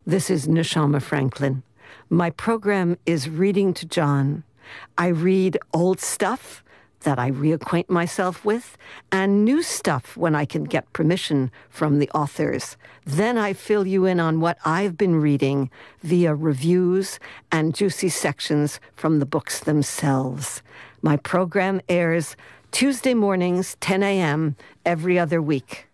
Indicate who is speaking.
Speaker 1: This is Neshama Franklin. My program is Reading to John. I read old stuff that I reacquaint myself with, and new stuff when I can get permission from the authors. Then I fill you in on what I've been reading via reviews and juicy sections from the books themselves. My program airs Tuesday mornings, 10 a.m., every other week.